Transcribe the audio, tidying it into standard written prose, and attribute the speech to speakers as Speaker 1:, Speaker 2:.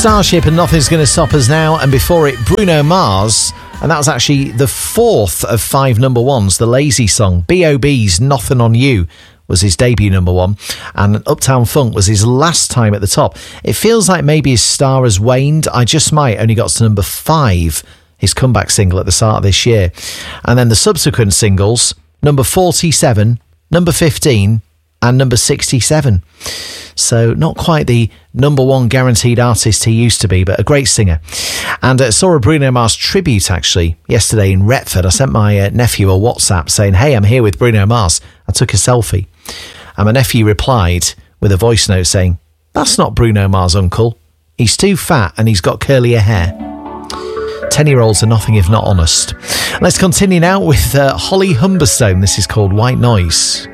Speaker 1: Starship and Nothing's Gonna Stop Us Now, and before it, Bruno Mars, and that was actually the fourth of 5 number ones, the Lazy song. B.O.B.'s Nothing on You was his debut number one, and Uptown Funk was his last time at the top. It feels like maybe his star has waned. I Just Might only got to number 5, his comeback single at the start of this year. And then the subsequent singles, number 47, number 15, and number 67. So not quite the number one guaranteed artist he used to be, but a great singer. And saw a Bruno Mars tribute actually yesterday in Retford. I sent my nephew a WhatsApp saying, hey, I'm here with Bruno Mars. I took a selfie. And my nephew replied with a voice note saying, that's not Bruno Mars, uncle. He's too fat and he's got curlier hair. 10-year-olds are nothing if not honest. Let's continue now with Holly Humberstone. This is called White Noise.